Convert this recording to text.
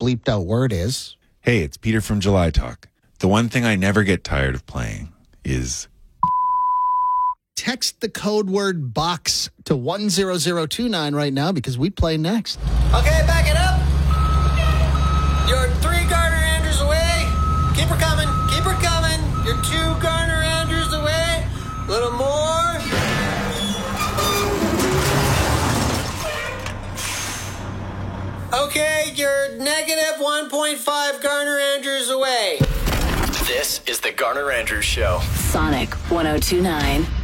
bleeped out word is. Hey, it's Peter from July Talk. The one thing I never get tired of playing is... Text the code word BOX to 10029 right now because we play next. Okay, back it up. You're 3 Garner Andrews away. Keep her coming. Keep her coming. You're 2 Garner Andrews away. A little more. Okay, you're negative 1.5 Garner Andrews away. This is the Garner Andrews Show. Sonic 102.9.